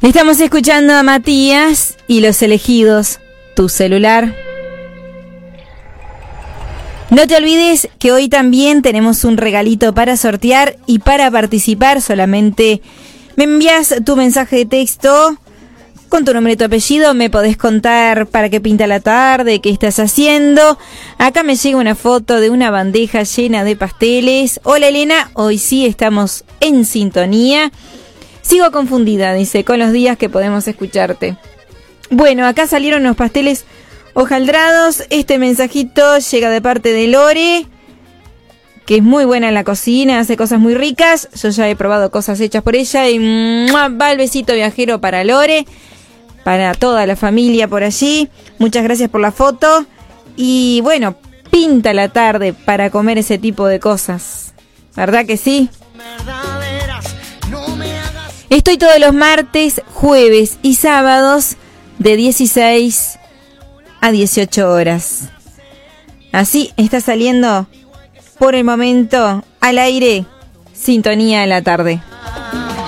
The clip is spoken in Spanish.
Estamos escuchando a Matías y Los Elegidos, tu celular. No te olvides que hoy también tenemos un regalito para sortear y para participar solamente me envías tu mensaje de texto con tu nombre y tu apellido. Me podés contar para qué pinta la tarde, qué estás haciendo. Acá me llega una foto de una bandeja llena de pasteles. Hola Elena, hoy sí estamos en sintonía. Sigo confundida, dice, con los días que podemos escucharte. Bueno, acá salieron los pasteles hojaldrados. Este mensajito llega de parte de Lore, que es muy buena en la cocina, hace cosas muy ricas. Yo ya he probado cosas hechas por ella y va el besito viajero para Lore, para toda la familia por allí. Muchas gracias por la foto. Y bueno, pinta la tarde para comer ese tipo de cosas, ¿verdad que sí? Estoy todos los martes, jueves y sábados de 16 a 18 horas. Así está saliendo por el momento al aire Sintonía de la Tarde.